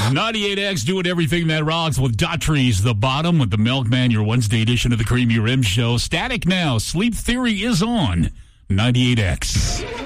98X doing everything that rocks with Daughtry's The Bottom with the Milkman, your Wednesday edition of the Creamy Rim Show. Static now. Sleep Theory is on 98X.